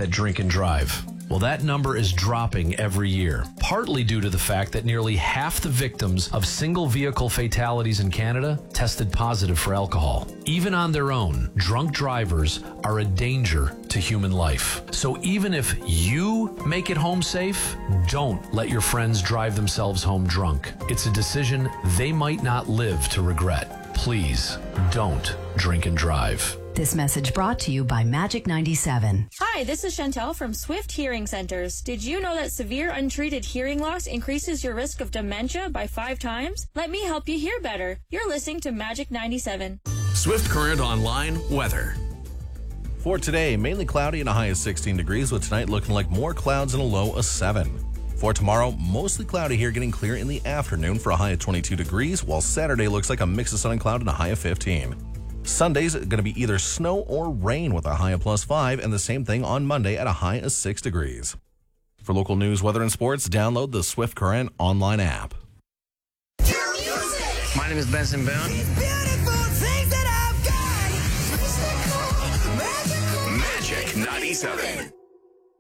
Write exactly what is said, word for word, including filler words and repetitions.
that drink and drive. Well, that number is dropping every year, partly due to the fact that nearly half the victims of single vehicle fatalities in Canada tested positive for alcohol. Even on their own, drunk drivers are a danger to human life. So even if you make it home safe, don't let your friends drive themselves home drunk. It's a decision they might not live to regret. Please don't drink and drive. This message brought to you by Magic ninety-seven. Hi, this is Chantel from Swift Hearing Centers. Did you know that severe untreated hearing loss increases your risk of dementia by five times? Let me help you hear better. You're listening to Magic ninety-seven. Swift Current Online weather. For today, mainly cloudy and a high of sixteen degrees, with tonight looking like more clouds and a low of seven. For tomorrow, mostly cloudy here, getting clear in the afternoon for a high of twenty-two degrees, while Saturday looks like a mix of sun and cloud and a high of fifteen. Sunday's going to be either snow or rain with a high of plus five, and the same thing on Monday at a high of six degrees. For local news, weather, and sports, download the Swift Current online app. My name is Benson Boone. Magic ninety-seven.